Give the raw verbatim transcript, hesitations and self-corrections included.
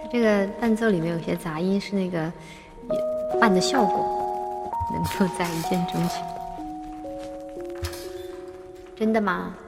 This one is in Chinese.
它这个伴奏里面有些杂音是那个伴的效果，能够在一见钟情。真的吗？